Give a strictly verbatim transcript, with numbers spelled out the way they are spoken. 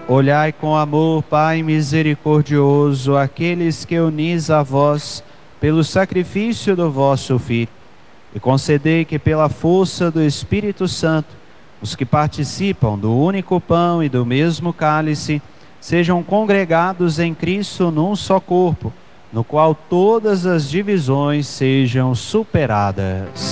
Olhai com amor, Pai misericordioso, aqueles que unis a vós pelo sacrifício do vosso Filho, e concedei que pela força do Espírito Santo, os que participam do único pão e do mesmo cálice, sejam congregados em Cristo num só corpo, no qual todas as divisões sejam superadas.